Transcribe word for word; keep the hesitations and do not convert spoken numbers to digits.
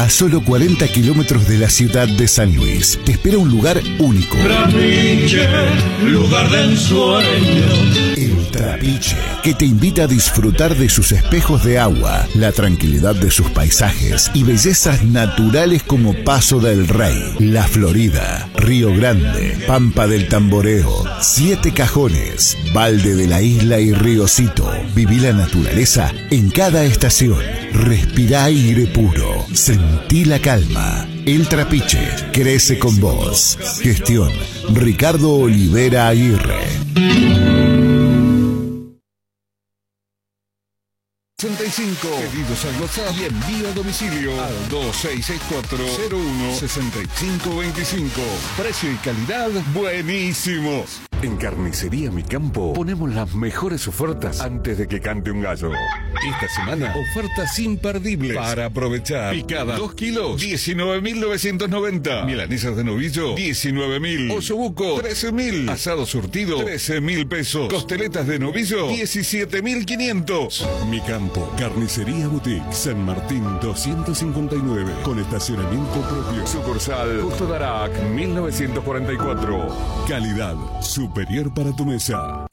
solo cuarenta kilómetros de la ciudad de San Luis, te espera un lugar único. Trapiche, lugar de ensueño. El Trapiche, que te invita a disfrutar de sus espejos de agua, la tranquilidad de sus paisajes y bellezas naturales como Paso del Rey, La Florida, Río Grande, Pampa del Tamboreo, Siete Cajones, Valde de la Isla y Riocito. Viví la naturaleza en cada estación. Respirá aire puro. Sentí la calma. El Trapiche crece con vos. Gestión Ricardo Olivera Aguirre. sesenta y cinco. Pedidos al WhatsApp y envío a domicilio al dos seis seis cuatro cero uno seis cinco dos cinco. Precio y calidad buenísimos. En Carnicería Mi Campo ponemos las mejores ofertas antes de que cante un gallo. Esta semana, ofertas imperdibles para aprovechar. Picada dos kilos, diecinueve mil novecientos noventa. Milanesas de novillo, diecinueve mil. Osobuco, trece mil. Asado surtido, trece mil pesos. Costeletas de novillo, diecisiete mil quinientos. Mi Campo, Carnicería Boutique, San Martín doscientos cincuenta y nueve. Con estacionamiento propio. Sucursal Justo Darac, mil novecientos cuarenta y cuatro. Calidad superior para tu mesa.